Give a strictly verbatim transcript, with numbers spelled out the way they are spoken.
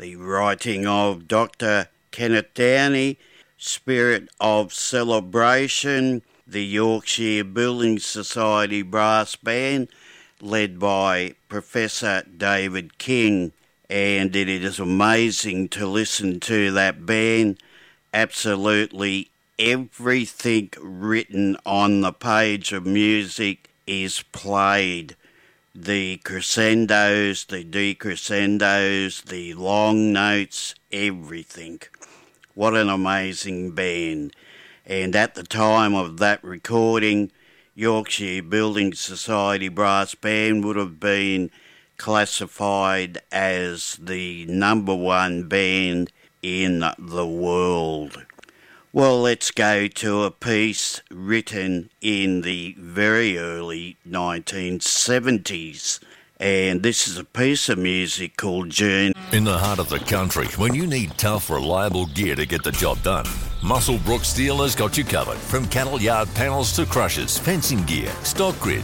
the writing of Doctor Kenneth Downey, Spirit of Celebration, the Yorkshire Building Society Brass Band, led by Professor David King. And it is amazing to listen to that band. Absolutely everything written on the page of music is played. The crescendos, the decrescendos, the long notes, everything. What an amazing band. And at the time of that recording, Yorkshire Building Society Brass Band would have been classified as the number one band in the world. Well, let's go to a piece written in the very early nineteen seventies. And this is a piece of music called Journey. In the heart of the country, when you need tough, reliable gear to get the job done, Muswellbrook Steel has got you covered. From cattle yard panels to crushers, fencing gear, stock grid,